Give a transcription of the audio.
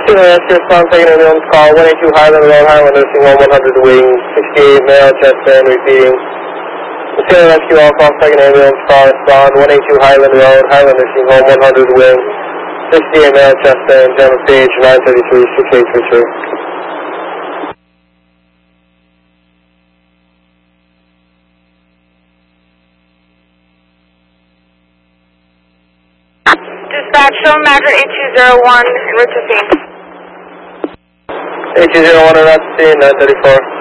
Respond, taking ambulance call, 182 Highland Road, Highland Nursing Home, 100 Wing, 68 male, chest band, repeating. Taking rescue all call, taking ambulance call, respond, 182 Highland Road, Highland Nursing Home, 100 Wing, 68 male, chest band, general stage, 933, 6833. Dispatch, show Madrid 8201 en route to scene. 8201 en route to scene, 934.